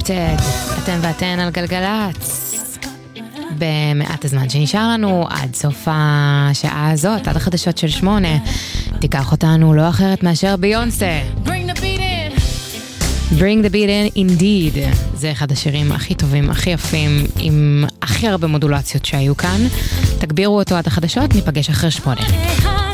Connected, אתם ואתן על גלגלץ. במעט הזמן שנשאר לנו עד סוף השעה הזאת, עד החדשות של 8, תיקח אותנו לא אחרת מאשר ביונסה. Bring the beat in indeed. זה אחד השירים הכי טובים, הכי יפים, עם הכי הרבה מודולציות שהיו כאן. תגבירו אותו עד החדשות, ניפגש אחרי 8.